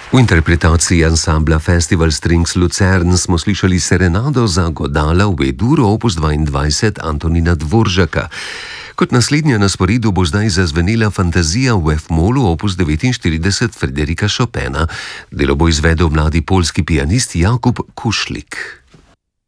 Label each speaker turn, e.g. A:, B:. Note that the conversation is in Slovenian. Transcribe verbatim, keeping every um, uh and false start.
A: V interpretaciji ansambla Festival Strings Lucern smo slišali serenado za godala v E-duru opus dvaindvajset Antonina Dvoržaka. Kot naslednja na sporedu bo zdaj zazvenela Fantazija v F-molu opus devetinštirideset Frederika Chopina. Delo bo izvedel mladi poljski pianist Jakub Kušlik.